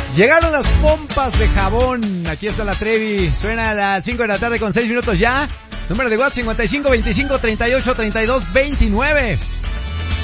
Llegaron las pompas de jabón. Aquí está la Trevi. Suena a las 5 de la tarde con 6 minutos ya. Número de WhatsApp 55 25 38 32 29.